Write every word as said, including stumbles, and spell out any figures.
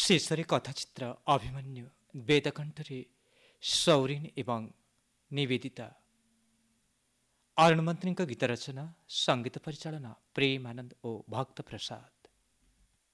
ଶେଷରେ କଥାଚିତ୍ର ଅଭିମନ୍ୟୁ, ବେଦକଣ୍ଠରେ ସୌରିନ ଏବଂ ନିବେଦିତା। ଅରୁଣ ମନ୍ତ୍ରୀଙ୍କ ଗୀତ ରଚନା, ସଙ୍ଗୀତ ପରିଚାଳନା ପ୍ରେମାନନ୍ଦ ଓ ଭକ୍ତ ପ୍ରସାଦ।